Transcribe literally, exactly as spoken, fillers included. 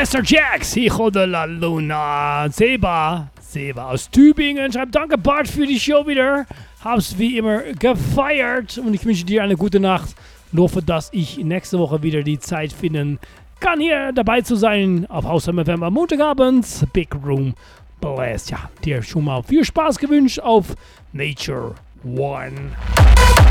Master Jax, Hijo de la Luna. Seba, Seba aus Tübingen schreibt, danke Bart für die Show wieder. Hab's wie immer gefeiert und ich wünsche dir eine gute Nacht und hoffe, dass ich nächste Woche wieder die Zeit finden kann, hier dabei zu sein auf Haus M F M am Montagabend. Big Room Blast. Ja, dir schon mal viel Spaß gewünscht auf Nature One.